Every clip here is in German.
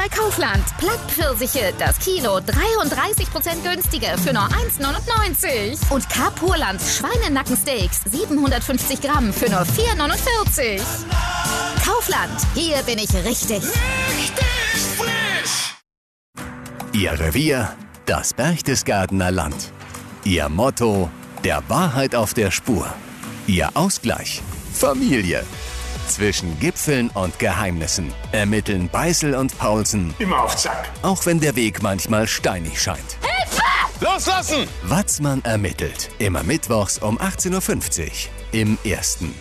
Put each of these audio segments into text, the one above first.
bei Kaufland. Plattpfirsiche, das Kilo 33% günstiger für nur 1,99. Und K-Purland Schweinenackensteaks 750 Gramm für nur 4,49. Kaufland, hier bin ich richtig. Richtig frisch! Ihr Revier, das Berchtesgadener Land. Ihr Motto, der Wahrheit auf der Spur. Ihr Ausgleich, Familie. Zwischen Gipfeln und Geheimnissen ermitteln Beißel und Paulsen. Immer auf Zack. Auch wenn der Weg manchmal steinig scheint. Hilfe! Loslassen! Watzmann ermittelt. Immer mittwochs um 18.50 Uhr im Ersten.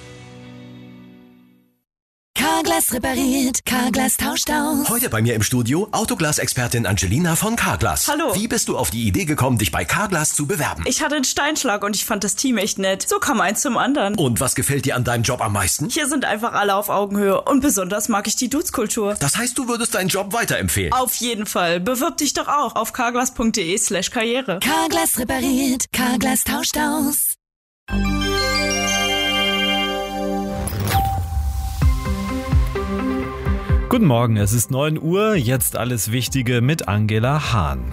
Carglass repariert, Carglass tauscht aus. Heute bei mir im Studio Autoglas-Expertin Angelina von Carglass. Hallo. Wie bist du auf die Idee gekommen, dich bei Carglass zu bewerben? Ich hatte einen Steinschlag und ich fand das Team echt nett. So kam eins zum anderen. Und was gefällt dir an deinem Job am meisten? Hier sind einfach alle auf Augenhöhe und besonders mag ich die Dudes-Kultur. Das heißt, du würdest deinen Job weiterempfehlen? Auf jeden Fall. Bewirb dich doch auch auf carglass.de/karriere. Carglass repariert, Carglass tauscht aus. Guten Morgen, es ist 9 Uhr, jetzt alles Wichtige mit Angela Hahn.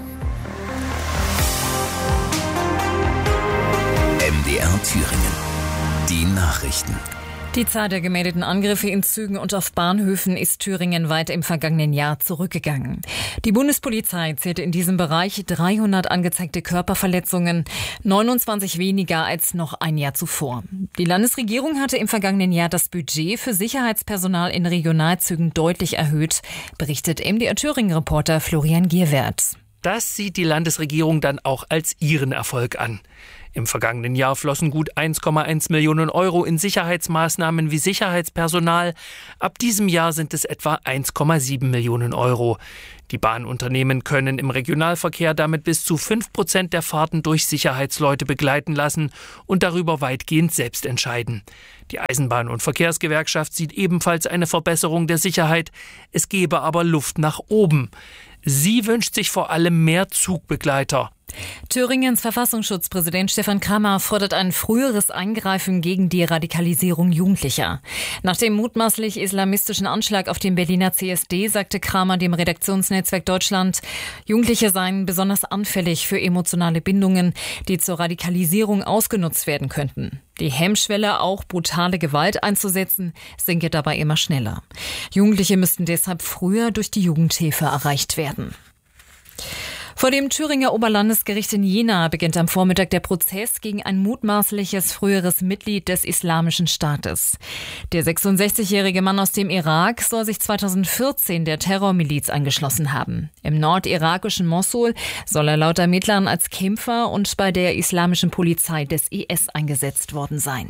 MDR Thüringen. Die Nachrichten. Die Zahl der gemeldeten Angriffe in Zügen und auf Bahnhöfen ist thüringenweit im vergangenen Jahr zurückgegangen. Die Bundespolizei zählte in diesem Bereich 300 angezeigte Körperverletzungen, 29 weniger als noch ein Jahr zuvor. Die Landesregierung hatte im vergangenen Jahr das Budget für Sicherheitspersonal in Regionalzügen deutlich erhöht, berichtet MDR Thüringen-Reporter Florian Gierwert. Das sieht die Landesregierung dann auch als ihren Erfolg an. Im vergangenen Jahr flossen gut 1,1 Millionen Euro in Sicherheitsmaßnahmen wie Sicherheitspersonal. Ab diesem Jahr sind es etwa 1,7 Millionen Euro. Die Bahnunternehmen können im Regionalverkehr damit bis zu 5% der Fahrten durch Sicherheitsleute begleiten lassen und darüber weitgehend selbst entscheiden. Die Eisenbahn- und Verkehrsgewerkschaft sieht ebenfalls eine Verbesserung der Sicherheit. Es gebe aber Luft nach oben. Sie wünscht sich vor allem mehr Zugbegleiter. Thüringens Verfassungsschutzpräsident Stefan Kramer fordert ein früheres Eingreifen gegen die Radikalisierung Jugendlicher. Nach dem mutmaßlich islamistischen Anschlag auf dem Berliner CSD sagte Kramer dem Redaktionsnetzwerk Deutschland, Jugendliche seien besonders anfällig für emotionale Bindungen, die zur Radikalisierung ausgenutzt werden könnten. Die Hemmschwelle, auch brutale Gewalt einzusetzen, sinke dabei immer schneller. Jugendliche müssten deshalb früher durch die Jugendhilfe erreicht werden. Vor dem Thüringer Oberlandesgericht in Jena beginnt am Vormittag der Prozess gegen ein mutmaßliches früheres Mitglied des Islamischen Staates. Der 66-jährige Mann aus dem Irak soll sich 2014 der Terrormiliz angeschlossen haben. Im nordirakischen Mossul soll er laut Ermittlern als Kämpfer und bei der islamischen Polizei des IS eingesetzt worden sein.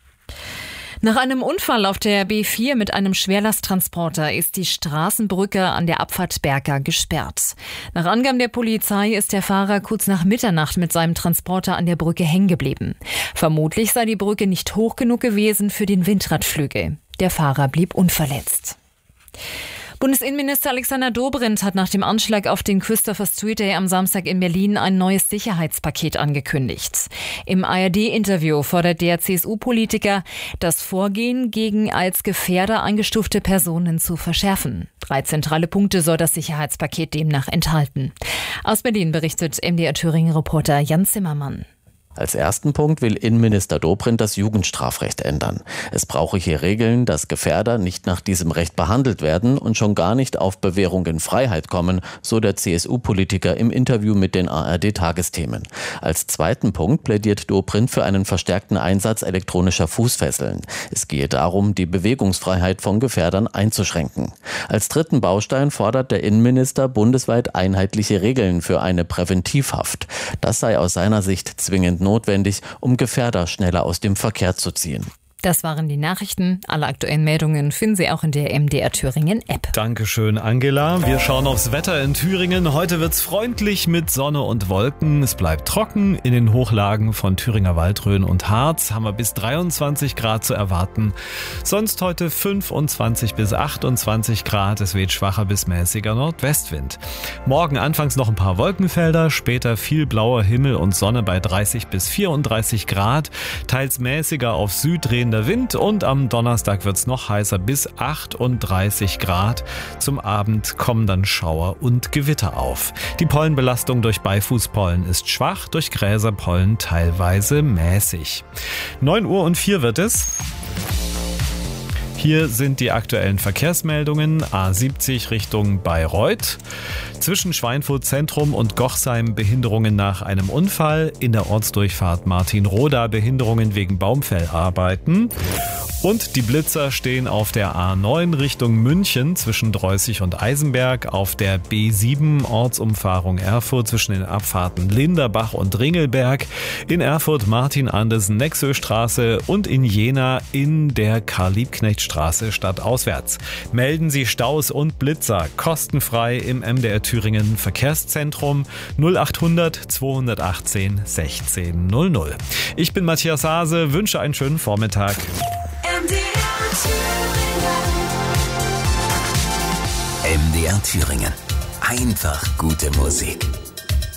Nach einem Unfall auf der B4 mit einem Schwerlasttransporter ist die Straßenbrücke an der Abfahrt Berka gesperrt. Nach Angaben der Polizei ist der Fahrer kurz nach Mitternacht mit seinem Transporter an der Brücke hängen geblieben. Vermutlich sei die Brücke nicht hoch genug gewesen für den Windradflügel. Der Fahrer blieb unverletzt. Bundesinnenminister Alexander Dobrindt hat nach dem Anschlag auf den Christopher Street Day am Samstag in Berlin ein neues Sicherheitspaket angekündigt. Im ARD-Interview fordert der CSU-Politiker, das Vorgehen gegen als Gefährder eingestufte Personen zu verschärfen. 3 zentrale Punkte soll das Sicherheitspaket demnach enthalten. Aus Berlin berichtet MDR Thüringen-Reporter Jan Zimmermann. Als ersten Punkt will Innenminister Dobrindt das Jugendstrafrecht ändern. Es brauche hier Regeln, dass Gefährder nicht nach diesem Recht behandelt werden und schon gar nicht auf Bewährung in Freiheit kommen, so der CSU-Politiker im Interview mit den ARD-Tagesthemen. Als zweiten Punkt plädiert Dobrindt für einen verstärkten Einsatz elektronischer Fußfesseln. Es gehe darum, die Bewegungsfreiheit von Gefährdern einzuschränken. Als dritten Baustein fordert der Innenminister bundesweit einheitliche Regeln für eine Präventivhaft. Das sei aus seiner Sicht zwingend notwendig, um Gefährder schneller aus dem Verkehr zu ziehen. Das waren die Nachrichten. Alle aktuellen Meldungen finden Sie auch in der MDR Thüringen App. Dankeschön, Angela. Wir schauen aufs Wetter in Thüringen. Heute wird's freundlich mit Sonne und Wolken. Es bleibt trocken. In den Hochlagen von Thüringer Waldrhön und Harz haben wir bis 23 Grad zu erwarten. Sonst heute 25 bis 28 Grad. Es weht schwacher bis mäßiger Nordwestwind. Morgen anfangs noch ein paar Wolkenfelder, später viel blauer Himmel und Sonne bei 30 bis 34 Grad. Teils mäßiger auf süddrehenden wechselnder Wind und am Donnerstag wird es noch heißer bis 38 Grad. Zum Abend kommen dann Schauer und Gewitter auf. Die Pollenbelastung durch Beifußpollen ist schwach, durch Gräserpollen teilweise mäßig. 9:04 wird es. Hier sind die aktuellen Verkehrsmeldungen. A70 Richtung Bayreuth. Zwischen Schweinfurt Zentrum und Gochsheim Behinderungen nach einem Unfall. In der Ortsdurchfahrt Martinroda Behinderungen wegen Baumfellarbeiten. Und die Blitzer stehen auf der A9 Richtung München zwischen Dreußig und Eisenberg, auf der B7 Ortsumfahrung Erfurt zwischen den Abfahrten Linderbach und Ringelberg, in Erfurt Martin-Andersen-Nexö-Straße und in Jena in der Karl-Liebknecht-Straße stadtauswärts. Melden Sie Staus und Blitzer kostenfrei im MDR Thüringen Verkehrszentrum 0800 218 1600. Ich bin Matthias Hase, wünsche einen schönen Vormittag. MDR Thüringen. Einfach gute Musik.